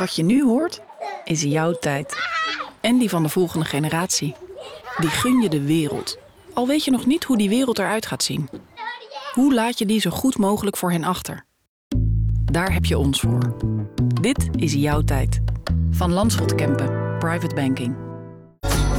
Wat je nu hoort, is jouw tijd. En die van de volgende generatie. Die gun je de wereld. Al weet je nog niet hoe die wereld eruit gaat zien. Hoe laat je die zo goed mogelijk voor hen achter? Daar heb je ons voor. Dit is jouw tijd. Van Lanschot Kempen, Private Banking.